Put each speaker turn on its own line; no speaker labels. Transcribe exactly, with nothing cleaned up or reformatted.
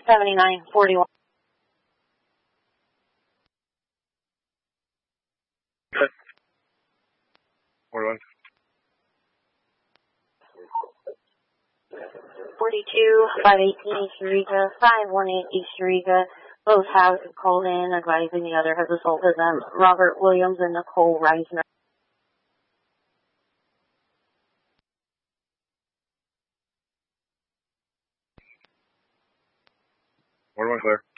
seventy-nine forty-one.
forty-one.
forty-two, five eighteen East Eureka, five one eight East Eureka. Both have called in advising the other has assaulted them. Robert Williams and Nicole Reisner.
forty-one clear.